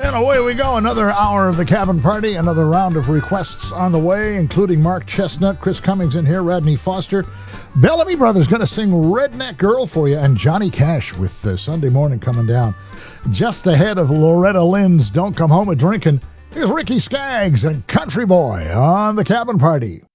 And away we go. Another hour of the Cabin Party. Another round of requests on the way, including Mark Chestnut, Chris Cummings in here, Radney Foster. Bellamy Brothers going to sing Redneck Girl for you, and Johnny Cash with Sunday Morning coming down. Just ahead of Loretta Lynn's Don't Come Home a Drinkin', here's Ricky Skaggs and Country Boy on the Cabin Party.